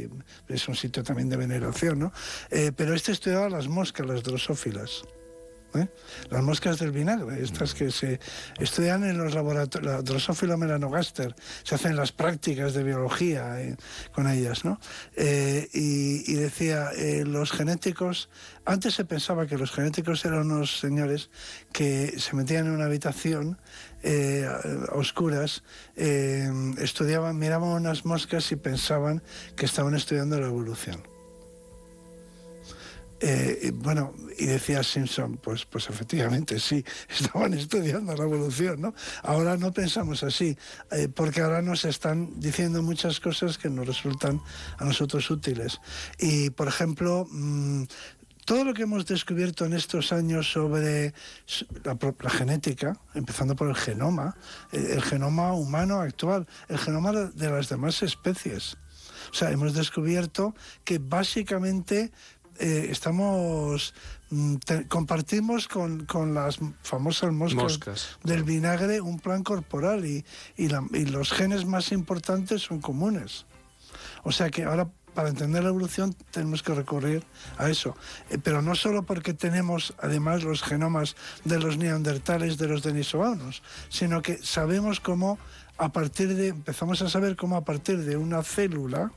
es un sitio también de veneración, ¿no? Pero estudiaba las moscas, las drosófilas. Las moscas del vinagre, estas que se estudian en los laboratorios, la Drosophila melanogaster, se hacen las prácticas de biología con ellas, ¿no? Y decía, los genéticos, antes se pensaba que los genéticos eran unos señores que se metían en una habitación a oscuras, estudiaban, miraban unas moscas y pensaban que estaban estudiando la evolución. Y decía Simpson, pues efectivamente sí, estaban estudiando la evolución, ¿no? Ahora no pensamos así, porque ahora nos están diciendo muchas cosas que nos resultan a nosotros útiles. Y, por ejemplo, todo lo que hemos descubierto en estos años sobre la genética, empezando por el genoma humano actual, el genoma de las demás especies. O sea, hemos descubierto que básicamente compartimos con las famosas moscas del vinagre un plan corporal y los genes más importantes son comunes. O sea que ahora, para entender la evolución, tenemos que recurrir a eso. Pero no solo porque tenemos además los genomas de los neandertales, de los denisovanos, sino que sabemos cómo empezamos a saber cómo a partir de una célula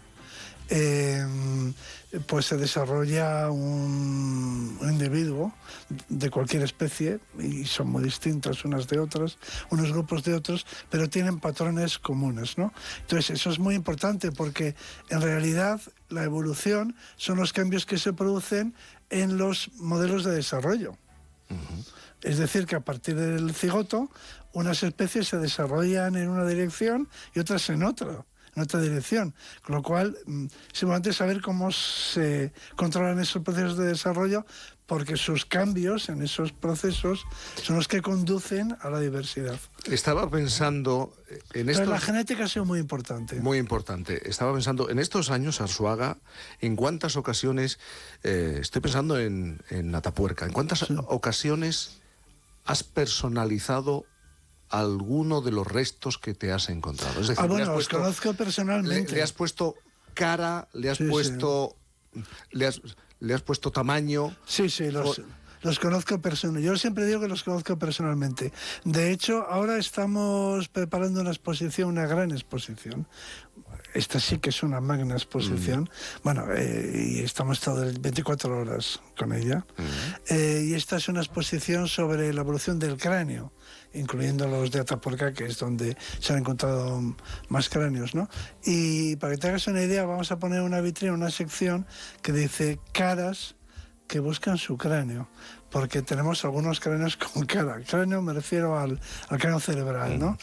pues se desarrolla un individuo de cualquier especie, y son muy distintos unas de otras, unos grupos de otros, pero tienen patrones comunes, ¿no? Entonces eso es muy importante, porque en realidad la evolución son los cambios que se producen en los modelos de desarrollo. Es decir, que a partir del cigoto unas especies se desarrollan en una dirección y otras en otra dirección, con lo cual simplemente saber cómo se controlan esos procesos de desarrollo, porque sus cambios en esos procesos son los que conducen a la diversidad. Estaba pensando en esto. Pero la genética ha sido muy importante. Muy importante. Estaba pensando en estos años, Arzuaga, en cuántas ocasiones, estoy pensando en Atapuerca, en cuántas ocasiones has personalizado alguno de los restos que te has encontrado. Es decir, los conozco personalmente. Le has puesto cara, le has puesto tamaño. Sí, los conozco personalmente. Yo siempre digo que los conozco personalmente. De hecho, ahora estamos preparando una gran exposición. Esta sí que es una magna exposición. Y estamos todas 24 horas con ella. Y esta es una exposición sobre la evolución del cráneo, incluyendo los de Atapuerca, que es donde se han encontrado más cráneos, ¿no? Y para que te hagas una idea, vamos a poner una vitrina, una sección que dice caras que buscan su cráneo, porque tenemos algunos cráneos con cara. Cráneo me refiero al cráneo cerebral, ¿no?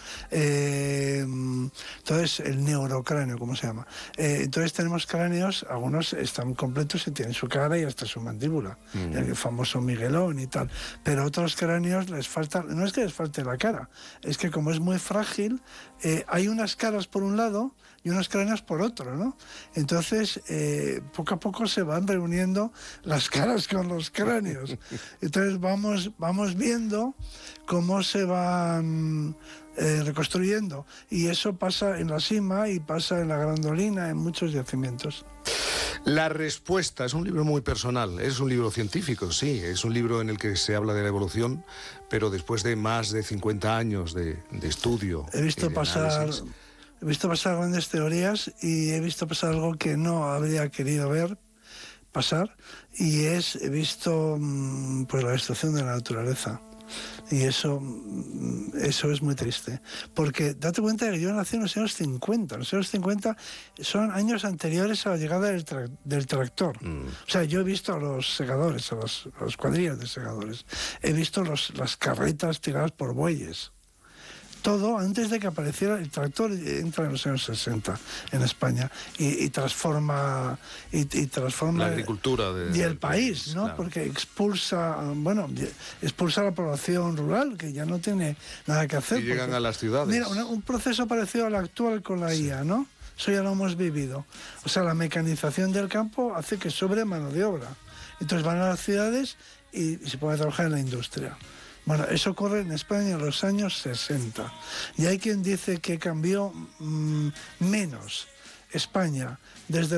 Entonces, el neurocráneo, ¿cómo se llama? Entonces tenemos cráneos, algunos están completos y tienen su cara y hasta su mandíbula, el famoso Miguelón y tal, pero otros cráneos les falta, no es que les falte la cara, es que como es muy frágil, hay unas caras por un lado y unos cráneos por otro, ¿no? Entonces, poco a poco se van reuniendo las caras con los cráneos. Entonces vamos viendo cómo se van reconstruyendo, y eso pasa en la sima y pasa en la grandolina, en muchos yacimientos. La respuesta es un libro muy personal, es un libro científico, sí, es un libro en el que se habla de la evolución, pero después de más de 50 años de estudio. He visto pasar grandes teorías y he visto pasar algo que no habría querido ver pasar, y he visto pues la destrucción de la naturaleza, y eso es muy triste, porque date cuenta de que yo nací en los años 50. Los años 50 son años anteriores a la llegada del tractor. O sea, yo he visto a los segadores, a las cuadrillas de segadores, he visto las carretas tiradas por bueyes. Todo antes de que apareciera el tractor. Entra en los años 60 en España y transforma la agricultura y el país, ¿no? Claro. Porque expulsa a la población rural, que ya no tiene nada que hacer. Y llegan a las ciudades. Mira, un proceso parecido al actual con la IA, ¿no? Eso ya lo hemos vivido. O sea, la mecanización del campo hace que sobre mano de obra. Entonces van a las ciudades y se puede trabajar en la industria. Bueno, eso ocurre en España en los años 60. Y hay quien dice que cambió menos España desde